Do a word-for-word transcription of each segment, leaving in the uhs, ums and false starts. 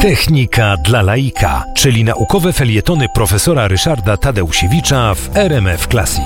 Technika dla laika, czyli naukowe felietony profesora Ryszarda Tadeusiewicza w R M F Classic.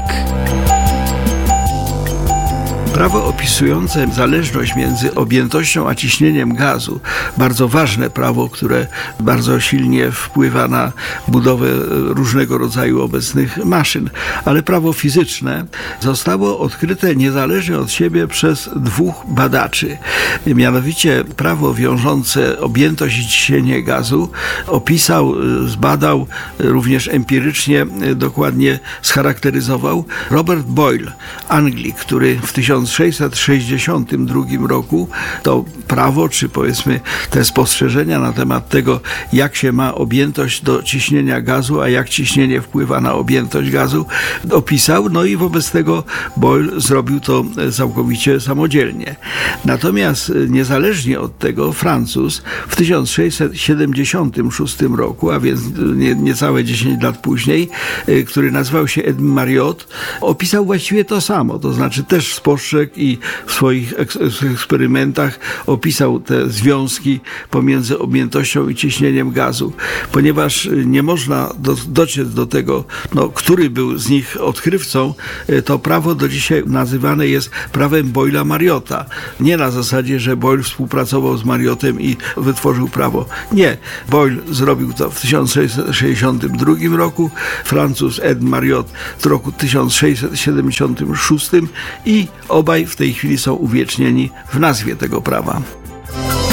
Prawo opisujące zależność między objętością a ciśnieniem gazu, bardzo ważne prawo, które bardzo silnie wpływa na budowę różnego rodzaju obecnych maszyn, ale prawo fizyczne zostało odkryte niezależnie od siebie przez dwóch badaczy. Mianowicie prawo wiążące objętość i ciśnienie gazu opisał, zbadał, również empirycznie dokładnie scharakteryzował Robert Boyle, Anglik, który w tysiąc sześćset sześćdziesiątym drugim roku to prawo, czy powiedzmy te spostrzeżenia na temat tego, jak się ma objętość do ciśnienia gazu, a jak ciśnienie wpływa na objętość gazu, opisał, no i wobec tego Boyle zrobił to całkowicie samodzielnie. Natomiast niezależnie od tego Francuz w tysiąc sześćset siedemdziesiątym szóstym roku, a więc nie, niecałe dziesięć lat później, który nazywał się Edmund Mariotte, opisał właściwie to samo, to znaczy też spostrzegł i w swoich eksperymentach opisał te związki pomiędzy objętością i ciśnieniem gazu. Ponieważ nie można do, dociec do tego, no, który był z nich odkrywcą, to prawo do dzisiaj nazywane jest prawem Boyla-Mariotta. Nie na zasadzie, że Boyle współpracował z Mariottem i wytworzył prawo. Nie. Boyle zrobił to w tysiąc sześćset sześćdziesiątym drugim roku, Francuz Edmund Mariotte w roku tysiąc sześćset siedemdziesiątym szóstym i obaj w tej chwili są uwiecznieni w nazwie tego prawa.